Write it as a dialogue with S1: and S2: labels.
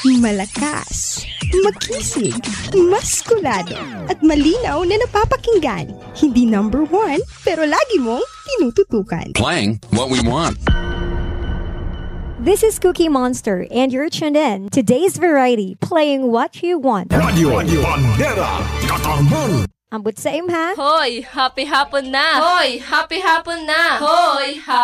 S1: Malakas, makisig, maskulado, at malinaw na napapakinggan. Hindi number one, pero lagi mong tinututukan.
S2: Playing what we want.
S3: This is Cookie Monster, and you're tuned in to Today's Variety, playing what you want.
S4: Radio Bandera Katarman.
S3: Ambot sa imha.
S5: Hoy, happy hapon na! Hoy, happy hapon na! Hoy,